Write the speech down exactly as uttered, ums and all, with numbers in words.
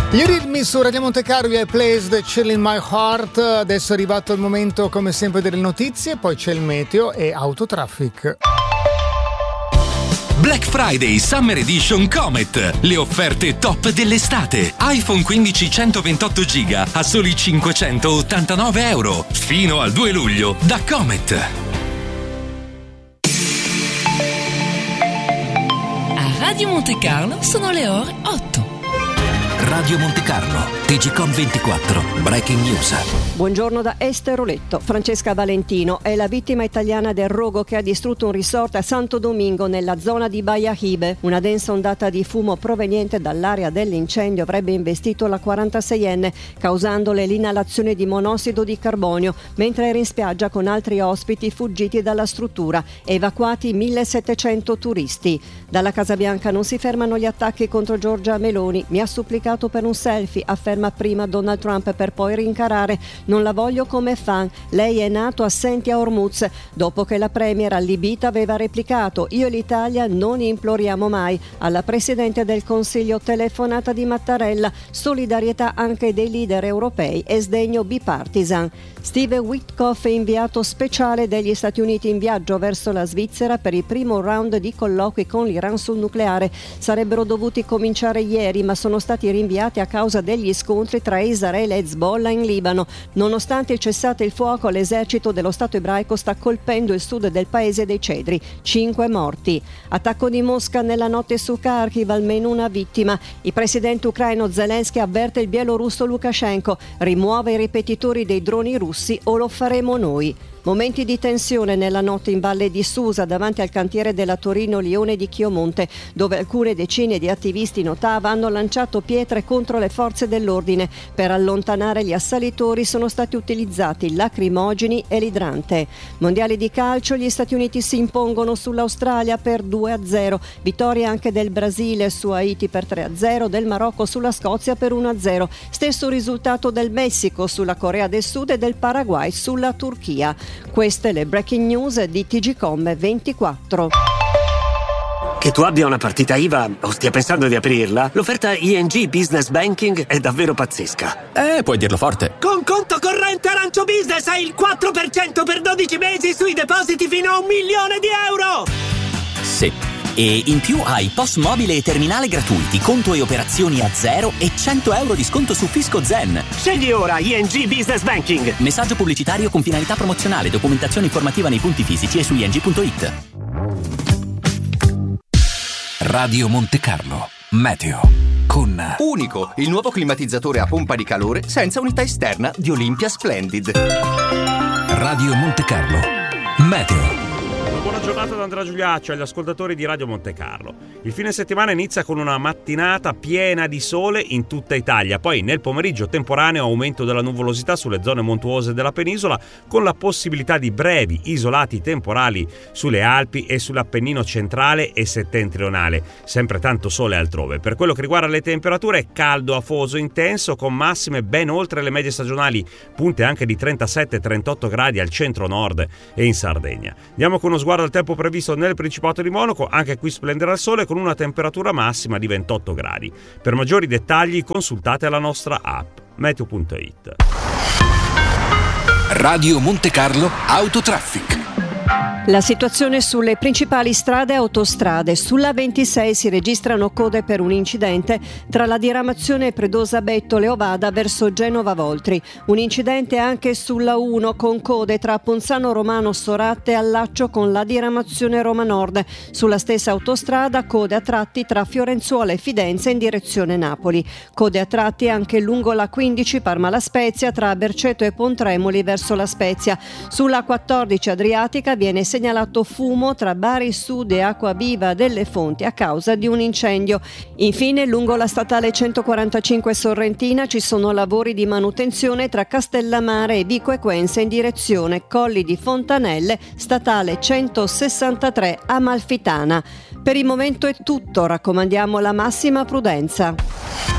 Eurythmics su Radio Monte Carlo, I Place the Chill in My Heart. Adesso è arrivato il momento come sempre delle notizie, poi c'è il meteo e autotraffic. Black Friday Summer Edition Comet. Le offerte top dell'estate. iPhone quindici centoventotto giga a soli cinquecentottantanove euro. Fino al due luglio da Comet. A Radio Monte Carlo sono le ore otto. Radio Monte Carlo, T G Com ventiquattro, Breaking News. Buongiorno da Esteroletto. Francesca Valentino è la vittima italiana del rogo che ha distrutto un resort a Santo Domingo nella zona di Bahia Hibe. Una densa ondata di fumo proveniente dall'area dell'incendio avrebbe investito la quarantaseienne, causandole l'inalazione di monossido di carbonio mentre era in spiaggia con altri ospiti fuggiti dalla struttura. Evacuati millesettecento turisti. Dalla Casa Bianca non si fermano gli attacchi contro Giorgia Meloni. Mi ha supplicato per un selfie, afferma prima Donald Trump per poi rincarare: non la voglio come fan, lei è nato assenti a Hormuz, dopo che la premier allibita aveva replicato: io e l'Italia non imploriamo mai. Alla Presidente del Consiglio telefonata di Mattarella, solidarietà anche dei leader europei e sdegno bipartisan. Steve Witkoff è inviato speciale degli Stati Uniti in viaggio verso la Svizzera per il primo round di colloqui con l'Iran sul nucleare. Sarebbero dovuti cominciare ieri, ma sono stati rinviati a causa degli scontri tra Israele e Hezbollah in Libano. Nonostante il cessate il fuoco, l'esercito dello Stato ebraico sta colpendo il sud del paese dei Cedri. Cinque morti. Attacco di Mosca nella notte su Kharkiv, almeno una vittima. Il presidente ucraino Zelensky avverte il bielorusso Lukashenko: rimuove i ripetitori dei droni russi o lo faremo noi. Momenti di tensione nella notte in Valle di Susa davanti al cantiere della Torino Lione di Chiomonte, dove alcune decine di attivisti Notava hanno lanciato pietre contro le forze dell'ordine. Per allontanare gli assalitori sono stati utilizzati lacrimogeni e l'idrante. Mondiali di calcio, gli Stati Uniti si impongono sull'Australia per due a zero. Vittoria anche del Brasile su Haiti per tre a zero, del Marocco sulla Scozia per uno a zero. Stesso risultato del Messico sulla Corea del Sud e del Paraguay sulla Turchia. Queste le breaking news di T G Com ventiquattro. Che tu abbia una partita I V A o stia pensando di aprirla, l'offerta I N G Business Banking è davvero pazzesca. Eh, puoi dirlo forte. Con conto corrente Arancio Business hai il quattro per cento per dodici mesi sui depositi fino a un milione di euro! Sì. E in più hai P O S mobile e terminale gratuiti, conto e operazioni a zero e cento euro di sconto su Fisco Zen. Scegli ora I N G Business Banking. Messaggio pubblicitario con finalità promozionale, documentazione informativa nei punti fisici e su i n g punto i t. Radio Monte Carlo, meteo. Con Unico, il nuovo climatizzatore a pompa di calore senza unità esterna di Olympia Splendid. Radio Monte Carlo, meteo. Buona giornata da Andrea Giuliaccio agli ascoltatori di Radio Monte Carlo. Il fine settimana inizia con una mattinata piena di sole in tutta Italia, poi nel pomeriggio temporaneo aumento della nuvolosità sulle zone montuose della penisola, con la possibilità di brevi isolati temporali sulle Alpi e sull'Appennino centrale e settentrionale. Sempre tanto sole altrove. Per quello che riguarda le temperature, caldo afoso intenso con massime ben oltre le medie stagionali, punte anche di trentasette trentotto gradi al centro-nord e in Sardegna. Andiamo con uno sguardo al tempo previsto nel Principato di Monaco, anche qui splenderà il sole con una temperatura massima di ventotto gradi. Per maggiori dettagli consultate la nostra app meteo punto it. Radio Monte Carlo Autotraffic. La situazione sulle principali strade e autostrade. Sulla ventisei si registrano code per un incidente tra la diramazione Predosa-Bettole Ovada verso Genova Voltri. Un incidente anche sulla uno con code tra Ponzano Romano Soratte e allaccio con la diramazione Roma Nord. Sulla stessa autostrada code a tratti tra Fiorenzuola e Fidenza in direzione Napoli. Code a tratti anche lungo la quindici Parma La Spezia tra Berceto e Pontremoli verso La Spezia. Sulla quattordici Adriatica viene segnalato fumo tra Bari Sud e Acquaviva delle Fonti a causa di un incendio. Infine, lungo la statale centoquarantacinque Sorrentina ci sono lavori di manutenzione tra Castellamare e Vico Equense in direzione Colli di Fontanelle, statale centosessantatré Amalfitana. Per il momento è tutto, raccomandiamo la massima prudenza.